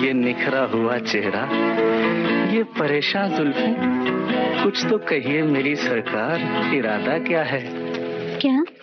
ये निखरा हुआ चेहरा, ये परेशान जुल्फें, कुछ तो कहिए मेरी सरकार, इरादा क्या है? क्या?